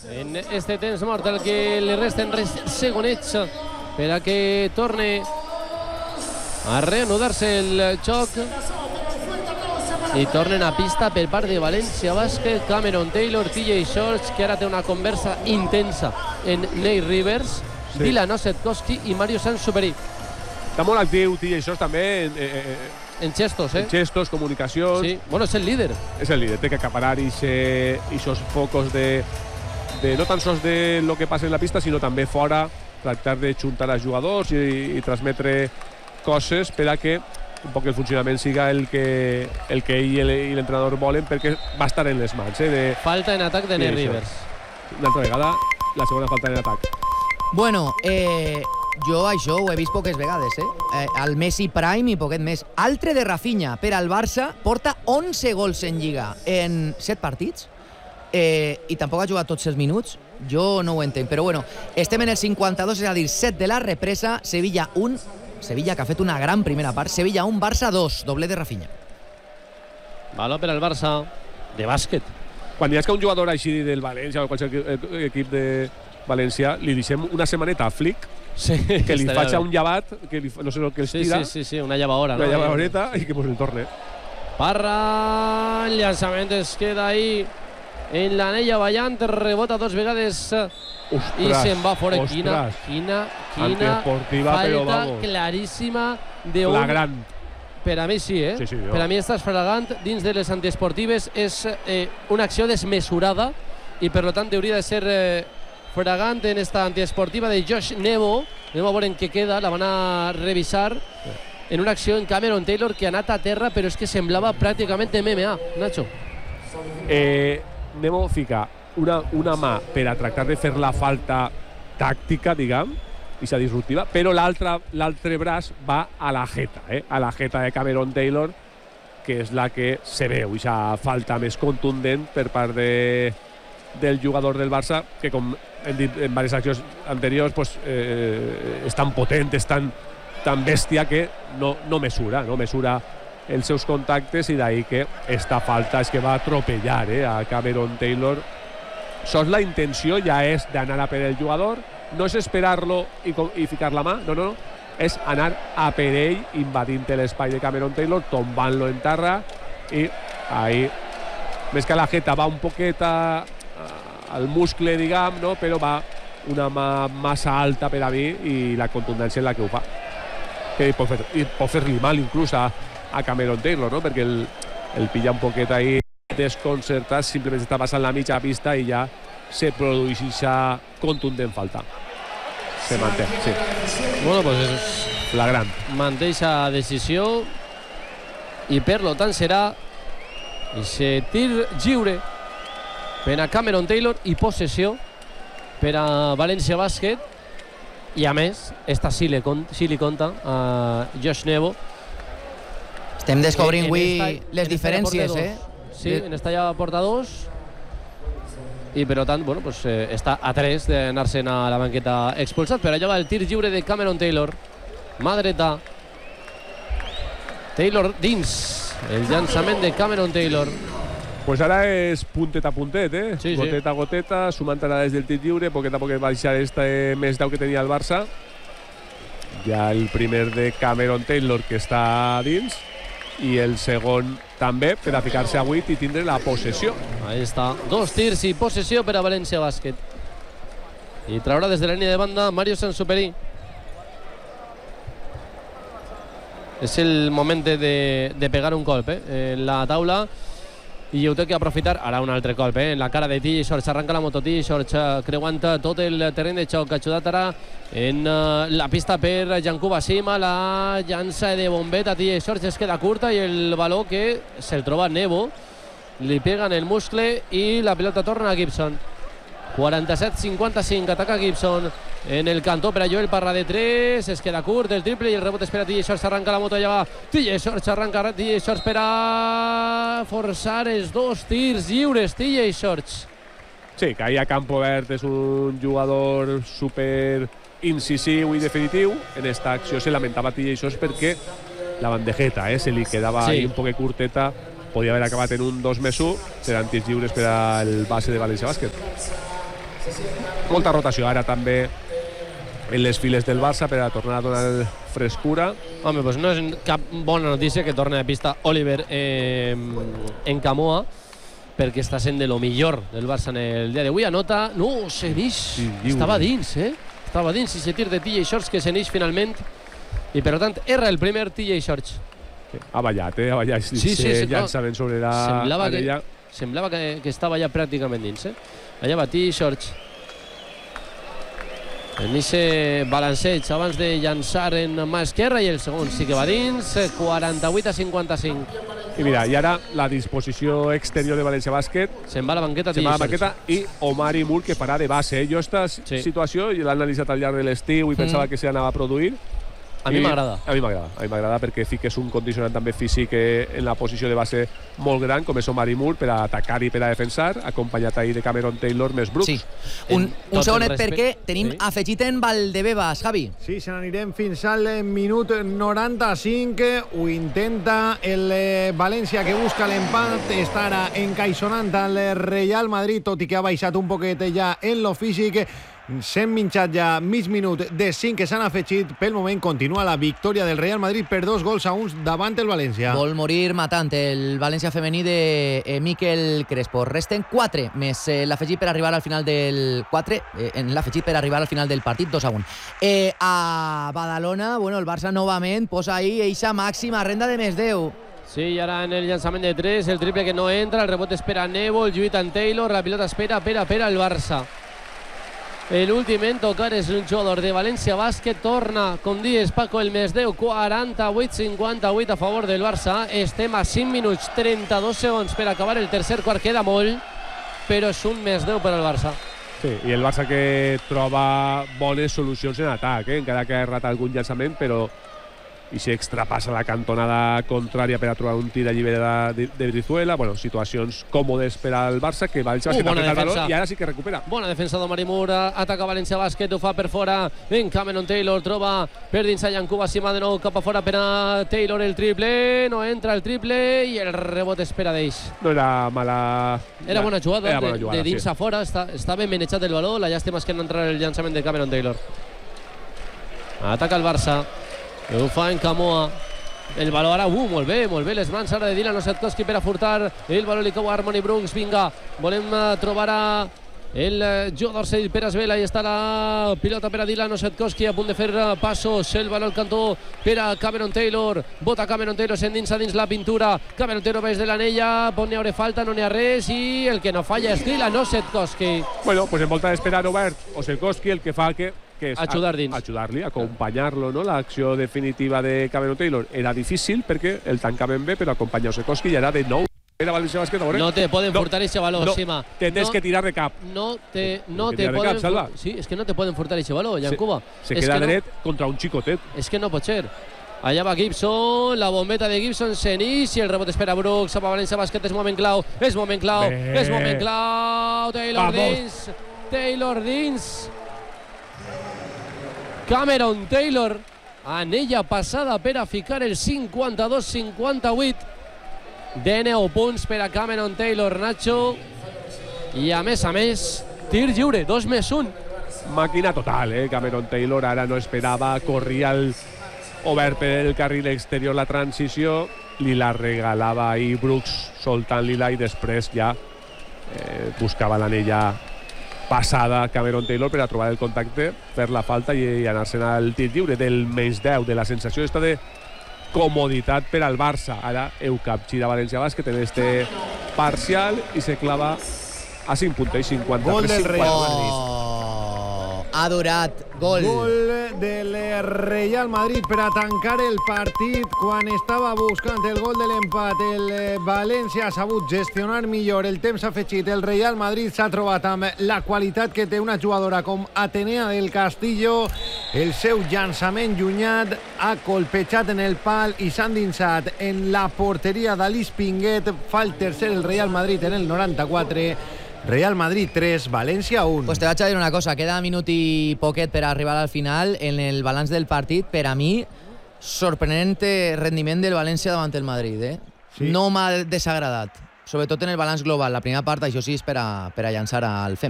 en este temps mort, el que li resten segonets per a que torne a reanudar-se el xoc i tornen a pista per part de València Bàsquet. Cameron Taylor, TJ Shorts, que ara té una conversa intensa en Nate Rivers, Dylan Osetkowski i Mario Sansuperi. Està molt actiu TJ Shorts també en gestos, en gestos, comunicacions. Sí, bueno, és el líder. És el líder, té que acaparar esos focos de no tan sols de lo que passa en la pista, sinó també fora, tractar de juntar els jugadors i transmetre coses per a que un poc el funcionament siga el que ell i l'entrenador volen, perquè va estar en les mans. Falta en atac de Nate Rivers. Una altra vegada, la segona falta en atac. Bueno, jo això ho he vist poques vegades, el Messi Prime i poquet més. Altre de Rafinha per al Barça, porta 11 gols en Lliga en 7 partits i tampoc ha jugat tots els minuts. Jo no ho entenc, però bueno, estem en el 52, és a dir, 7 de la represa. Sevilla 1, Sevilla que ha fet una gran primera part. Sevilla 1, Barça 2, doble de Rafinha. Valor per al Barça de bàsquet. Quan hi ha que un jugador així del València o qualsevol equip de València li deixem una setmaneta a Flick, que li faci un llevat, que no sé el que els tira. Sí, una llevadora. Una llevadoreta i que el torne. Parra, el llançament es queda ahí en l'anella ballant, rebota dos vegades i se'n va fora. Quina falta claríssima d'un... Flagrant. Per a mi sí, Sí, per a mi estàs flagrant dins de les antiesportives. És una acció desmesurada i per tant hauria de ser flagrant en esta antiesportiva de Josh Nebo. Anem a veure en què queda, la van a revisar en una acció en Cameron Taylor que ha anat a terra, però és que semblava pràcticament MMA, Nacho. Nemo fica una mà per a tractar de fer la falta tàctica, diguem, i sa disruptiva, però l'altre braç va a la jeta, a la jeta de Cameron Taylor, que és la que se veu, i sa falta més contundent per part del jugador del Barça, que com hem dit en diverses accions anteriors, pues, és tan potent, és tan bèstia que no mesura els seus contactes, i d'ahir que esta falta és que va atropellar a Cameron Taylor. Sols la intenció ja és d'anar a per el jugador, no és esperar-lo i ficar la mà, no, és anar a per ell, invadint l'espai de Cameron Taylor, tombant-lo en terra, i ahir, més que la jeta, va un poquet al muscle, diguem, no? Però va una mà massa alta per a mi, i la contundència és la que ho fa. Que pot fer-li mal inclús a Cameron Taylor, no? Perquè el pilla un poquet ahí desconcertat, simplement està passant la mitja pista i ja se produeix aquesta contundent falta. Se manté, sí. Bueno, pues és flagrant. Manté aquesta decisió i per lo tant serà aquest tir lliure per a Cameron Taylor i possessió per a València Bàsquet, i a més esta sí li compta a Josh Nebo. Estem descobrint avui les diferències, Sí, en esta ja porta 2 i per tant, bueno, pues, està a 3 d'anar-se'n a la banqueta expulsat, però allà va el tir lliure de Cameron Taylor, mà dreta, Taylor dins, el llançament de Cameron Taylor. Pues ara és puntet a puntet, Sí. Goteta a goteta, sumant ara des del tir lliure, poquet a poquet va deixar més 10 que tenia el Barça. Ja el primer de Cameron Taylor, que està dins, i el segon també, per a ficar-se a 8 i tindre la possessió. Ahí està, 2 tirs i possessió per a València Bàsquet. I traurà des de la línia de banda Mario Sansuperi. És el moment de pegar un colp en la taula, i ho té que aprofitar. Ara un altre colp en la cara de TJ Shorts. Arranca la moto TJ Shorts creuant tot el terreny de xoc. Ajudat ara en la pista per Yankuba Sima. La llança de bombeta TJ Shorts es queda curta, i el baló que se'l troba Nebo, li pega en el muscle i la pilota torna a Gibson. 47-55, ataca Gibson en el cantó per a Joel Parra de 3, es queda curt el triple i el rebot espera TJ Shorts. Arranca la moto, allà va TJ Shorts, arranca TJ Shorts per a forçar els 2 tirs lliures. TJ Shorts, Sí, que ahir a camp obert és un jugador super incisiu i definitiu. En esta acció se lamentava TJ Shorts perquè la bandejeta se li quedava ahí un poc curteta, podia haver acabat en un 2+1. Seran tirs lliures per al base de València Bàsquet. Molta rotació ara també en les files del Barça per a tornar a donar frescura. Home, doncs no és cap bona notícia que torni a pista Oliver en Camoa, perquè està sent de lo millor del Barça en el dia d'avui. Anota... No, Senix Sí, estava dins, Estava dins, i se tir de TJ Shorts que Senix finalment, i per tant erra el primer TJ Shorts. Ha ballat, Sí, llançament sobre la anella. Semblava que estava ja pràcticament dins, Allà va TJ Shorts. En ese balanceig abans de llançar en mà esquerra, i el segon sí que va dins, 48-55. I mira, i ara la disposició exterior de València Bàsquet. Se'n va a la banqueta Se va a la banqueta, i Omari Moore que farà de base. Jo esta situació l'he analitzat al llarg de l'estiu i pensava que s'anava a produir. A mi m'agrada. A mi m'agrada perquè sí que és un condicionant també físic en la posició de base molt gran, com és Omari Moore, per a atacar i per a defensar, acompanyat ahir de Cameron Taylor més Brooks. Sí. Un segonet perquè tenim afegit en Valdebebas, Javi. Sí, se n'anirem fins al minut 95. Ho intenta el València, que busca l'empat. Està ara encaixonant al Real Madrid, tot i que ha baixat un poquet ja en lo físic. S'hem minxat ja mig minut de 5 que s'han afegit. Pel moment continua la victòria del Real Madrid per 2-1 davant el València. Vol morir matant el València femení de Miquel Crespo. Resten 4 més l'afegit per arribar al final del 4, en l'afegit per arribar al final del partit, 2-1. A Badalona, bueno, el Barça novament posa ahí eixa màxima renda de més 10. Sí, i ara en el llançament de 3, el triple que no entra, el rebot espera Nebol, lluita en Taylor, la pilota espera per el Barça. L'últim en tocar és un jugador de València Bàsquet. Torna, com dius, Paco, el més 10, 48-58 a favor del Barça. Estem a 5 minuts, 32 segons per acabar el tercer quart. Queda molt, però és un més 10 per al Barça. Sí, i el Barça que troba bones solucions en atac, encara que ha errat algun llançament, però i si extrapassa la cantonada contrària per a trobar un tir allí de Brizuela. Bueno, situacions còmodes per al Barça, que València Bàsquet ha el valor i ara sí que recupera. Bona defensa d'Omari Moore, ataca València Bàsquet, ho fa per fora en Cameron Taylor, troba per dins a Yankuba Sima, de nou cap a fora per a Taylor, el triple, no entra el triple i el rebot espera d'ells. No era mala... Era bona jugada, de dins a fora, està ben manejat el valor, la llàstima és que no entra el llançament de Cameron Taylor. Ataca el Barça. Ho fa en Camoa. El valor ara, molt bé les mans ara de Dylan Osetkowski per a furtar el valor, li cau a Harmony Brooks. Vinga, volem trobar a el jugador cedit per Asbel. Ahí està la pilota per a Dylan Osetkowski, a punt de fer passos. El valor al cantó per a Cameron Taylor. Bota Cameron Taylor, s'endinsa dins la pintura. Cameron Taylor baix de l'anella, pot n'hi haurà falta, no n'hi ha res, i el que no falla és Dylan Osetkowski. Bueno, pues en volta d'esperar obert Osetkowski, el que fa que és ajudar-li, acompanyar-lo, no? L'acció definitiva de Cameron Taylor era difícil perquè el tancament bé, però acompanya Osetkowski i ara de nou era València Bàsquet. No te poden furtar ese valor, Sima. Tens que tirar de cap. No te poden furtar. Sí, és que no te poden furtar ese valor, Yankuba. Se queda dret contra un xicotet. És que no pot ser. Allà va Gibson, la bombeta de Gibson s'enix i el rebot espera Brooks. A València Bàsquet, és moment clau. Taylor dins. Cameron Taylor, anella passada per a ficar el 52-58. De 9 punts per a Cameron Taylor, Nacho. I a més, tir lliure, 2+1. Màquina total, Cameron Taylor ara no esperava, corria obert per el carril exterior la transició, li la regalava ahir Brooks soltant-li-la i després ja buscava l'anella passada Cameron Taylor per a trobar el contacte, fer la falta i anar-se'n al tir lliure. Del menys 10, de la sensació esta de comoditat per al Barça. Ara capgira València Bàsquet en este parcial i se clava a 5 punts, 53. Gol del Real Madrid. Ha durat. Gol del Real Madrid per a tancar el partit. Quan estava buscant el gol de l'empat, el València ha sabut gestionar millor el temps afegit. El Real Madrid s'ha trobat amb la qualitat que té una jugadora com Atenea del Castillo. El seu llançament llunyat ha colpejat en el pal i s'ha endinsat en la porteria d'Alice Pinguet. Fa el tercer el Real Madrid en el 94. Real Madrid 3, València 1. Pues te vaig a dir una cosa, queda minut i poquet per arribar al final. En el balanç del partit, per a mi, sorprenent rendiment del València davant el Madrid. Sí. No m'ha desagradat, sobretot en el balanç global. La primera part, això sí, és per a llançar al FEM.